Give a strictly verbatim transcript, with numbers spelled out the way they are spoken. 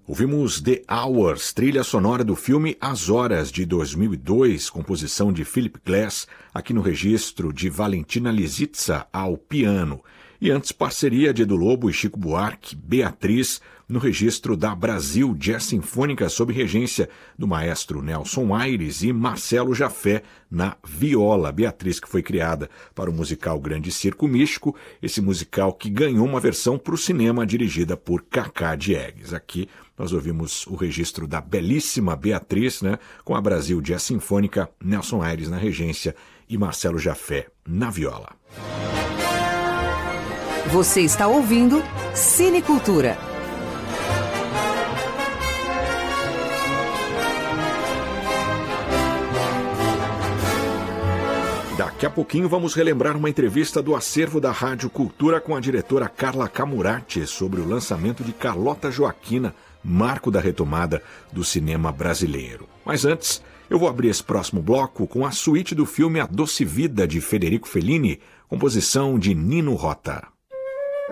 Ouvimos The Hours, trilha sonora do filme As Horas, de dois mil e dois, composição de Philip Glass, aqui no registro de Valentina Lisitsa ao piano. E antes, parceria de Edu Lobo e Chico Buarque, Beatriz, no registro da Brasil Jazz Sinfônica, sob regência do maestro Nelson Aires e Marcelo Jafé na viola. Beatriz, que foi criada para o musical Grande Circo Místico, esse musical que ganhou uma versão para o cinema dirigida por Cacá Diegues. Aqui nós ouvimos o registro da belíssima Beatriz, né, com a Brasil Jazz Sinfônica, Nelson Aires na regência e Marcelo Jafé na viola. Você está ouvindo Cinecultura. Daqui a pouquinho vamos relembrar uma entrevista do acervo da Rádio Cultura com a diretora Carla Camurati sobre o lançamento de Carlota Joaquina, marco da retomada do cinema brasileiro. Mas antes, eu vou abrir esse próximo bloco com a suíte do filme A Doce Vida, de Federico Fellini, composição de Nino Rota.